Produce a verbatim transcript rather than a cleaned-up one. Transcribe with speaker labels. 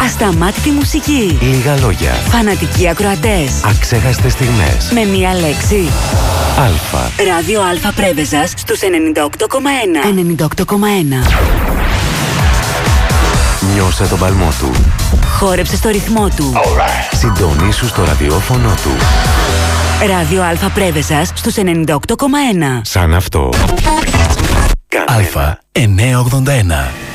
Speaker 1: Ασταμάτητη μουσική.
Speaker 2: Λίγα λόγια.
Speaker 1: Φανατικοί ακροατές.
Speaker 2: Αξέχαστες στιγμές.
Speaker 1: Με μία λέξη.
Speaker 2: Αλφα.
Speaker 1: Ράδιο Αλφα Πρέβεζας στους ενενήντα οκτώ κόμμα ένα. ενενήντα οκτώ κόμμα ένα.
Speaker 2: Νιώσε τον παλμό του.
Speaker 1: Χόρεψε στο ρυθμό του.
Speaker 2: Right. Συντονίσου στο ραδιόφωνο του.
Speaker 1: Ράδιο Αλφα Πρέβεζας στους ενενήντα οκτώ κόμμα ένα.
Speaker 2: Σαν αυτό.
Speaker 3: Αλφα εννιακόσια ογδόντα ένα.